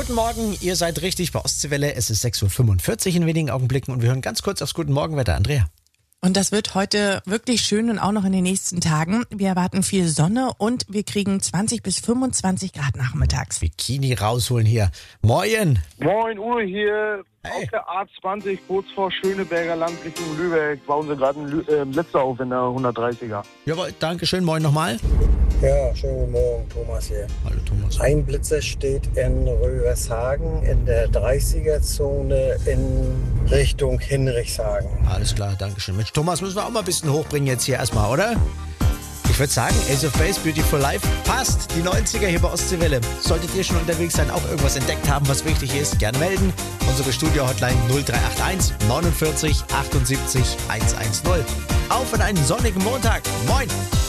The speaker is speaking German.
Guten Morgen, ihr seid richtig bei Ostseewelle. Es ist 6.45 Uhr in wenigen Augenblicken und wir hören ganz kurz aufs Guten Morgenwetter. Andrea. Und das wird heute wirklich schön und auch noch in den nächsten Tagen. Wir erwarten viel Sonne und wir kriegen 20 bis 25 Grad nachmittags. Bikini rausholen hier. Moin. Moin, Uwe hier. Hey. Auf der A20 kurz vor Schöneberger Land Richtung Lübeck bauen sie gerade einen Blitzer auf in der 130er. Jawohl, danke schön. Moin nochmal. Ja, schönen guten Morgen, Thomas hier. Hallo Thomas. Ein Blitzer steht in Rövershagen in der 30er-Zone in Richtung Hinrichshagen. Alles klar, danke schön. Mensch, Thomas, müssen wir auch mal ein bisschen hochbringen jetzt hier erstmal, oder? Ich würde sagen, Ace of Base, Beautiful Life passt. Die 90er hier bei Ostseewelle. Solltet ihr schon unterwegs sein, auch irgendwas entdeckt haben, was wichtig ist, gerne melden. Unsere Studio-Hotline 0381 49 78 110. Auf in einen sonnigen Montag. Moin!